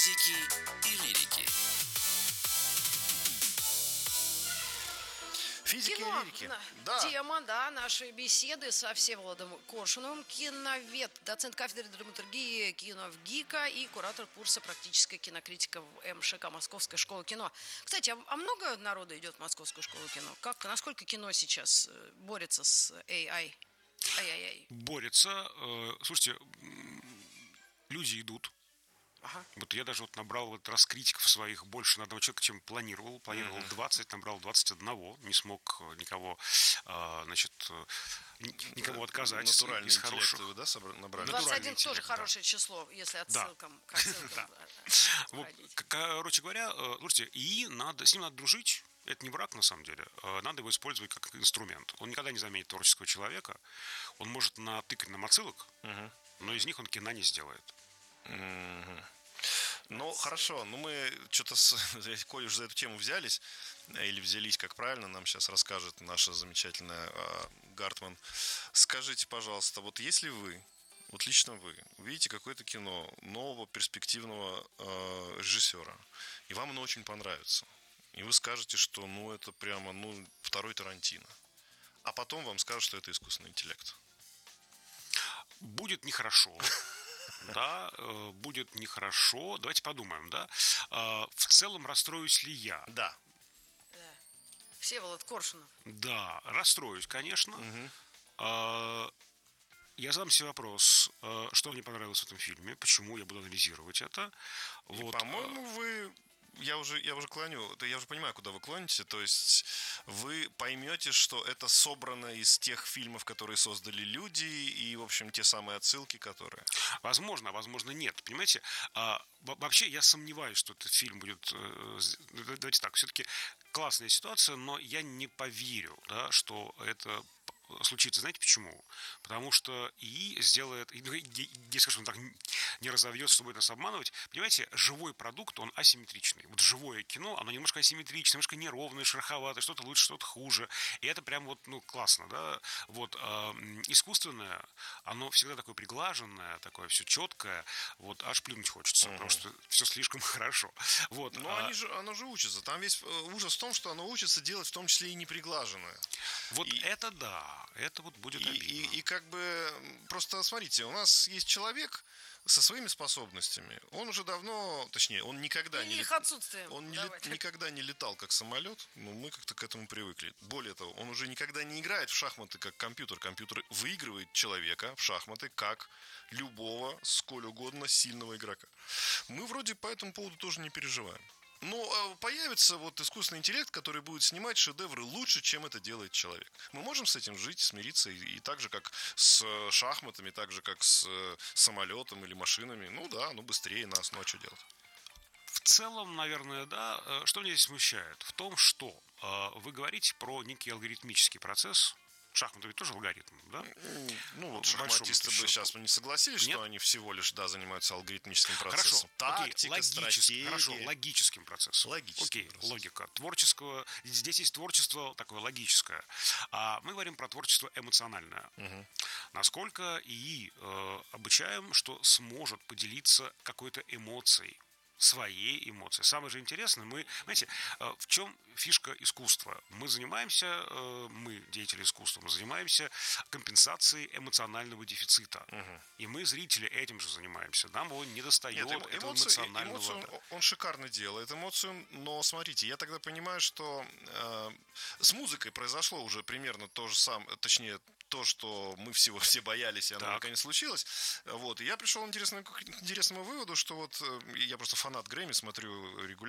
физики и лирики. Физики Кино. и лирики. Да. Тема, нашей беседы со Всеволодом Коршуновым, киновед, доцент кафедры драматургии киновгика и куратор курса «Практическая кинокритика» в МШК Московской школы кино. Кстати, а много народа идет в Московскую школу кино? Насколько кино сейчас борется с AI? Борется. Слушайте, люди идут. Ага. Вот я даже набрал в этот раз критиков своих больше на одного человека, чем планировал. Планировал 20, набрал 21. Не смог никого, никого отказать. Натуральный из интеллект хороших. вы, набрали? 21 тоже интеллект, хорошее число, если к отсылкам Вот, ходить. короче говоря, слушайте, с ним надо дружить. Это не враг, на самом деле. Надо его использовать как инструмент. Он никогда не заменит творческого человека. Он может натыкать нам отсылок, но из них он кино не сделает. Ну, хорошо. Мы что-то, коль уж за эту тему взялись, как правильно, нам сейчас расскажет наша замечательная Гартман. Скажите, пожалуйста, вот если лично вы увидите какое-то кино нового перспективного режиссера, и вам оно очень понравится, и вы скажете, что это прямо второй Тарантино, а потом вам скажут, что это искусственный интеллект. Будет нехорошо. Да, будет нехорошо. Давайте подумаем, да. В целом, расстроюсь ли я? Да. Всеволод Коршунов. Да, расстроюсь, конечно. Я задам себе вопрос, что мне понравилось в этом фильме, почему я буду анализировать это. Вот. По-моему, я уже понимаю, куда вы клоните. То есть вы поймете, что это собрано из тех фильмов, которые создали люди, и, в общем, те самые отсылки, которые... Возможно, а возможно нет. Понимаете, вообще я сомневаюсь, что этот фильм будет... Давайте так, все-таки классная ситуация, но я не поверю, да, что это случится. Знаете почему? Потому что ИИ сделает... Я скажу, он так не разовьется, что будет нас обманывать. Понимаете, живой продукт, он асимметричный. Вот живое кино, оно немножко асимметричное, немножко неровное, шероховатое, что-то лучше, что-то хуже. И это прям классно, да? Искусственное, оно всегда такое приглаженное, такое все четкое, аж плюнуть хочется, потому что все слишком хорошо. Оно же учится. Там весь ужас в том, что оно учится делать в том числе и неприглаженное. Это да. Это будет обидно. И как бы, просто смотрите, у нас есть человек со своими способностями. Он уже давно, точнее, он никогда не... их отсутствием. Он никогда не летал как самолет, но мы как-то к этому привыкли. Более того, он уже никогда не играет в шахматы как компьютер. Компьютер выигрывает человека в шахматы как любого, сколь угодно сильного игрока. Мы вроде по этому поводу тоже не переживаем. Но появится искусственный интеллект, который будет снимать шедевры лучше, чем это делает человек. Мы можем с этим жить, смириться, и так же, как с шахматами, так же, как с самолетом или машинами. Быстрее нас, а что делать? В целом, наверное, да. Что меня здесь смущает? В том, что вы говорите про некий алгоритмический процесс. Шахматы ведь тоже алгоритм, да? Шахматисты бы сейчас не согласились, Нет? что они всего лишь, занимаются алгоритмическим процессом. Хорошо, логическим процессом. Окей, логика. Здесь есть творчество такое логическое. А мы говорим про творчество эмоциональное. Насколько ИИ обучаем, что сможет поделиться какой-то эмоцией, своей эмоции. Самое же интересное, знаете, в чем фишка искусства? Мы, деятели искусства, мы занимаемся компенсацией эмоционального дефицита. И мы, зрители, этим же занимаемся. Нам его недостает, этого эмоционального... Эмоцию он шикарно делает, эмоцию, но смотрите, я тогда понимаю, что с музыкой произошло уже примерно то же самое, точнее, то, что мы все боялись, и оно наконец случилось. И я пришел к интересному выводу, что я просто фанат Грэмми, смотрю регулярно.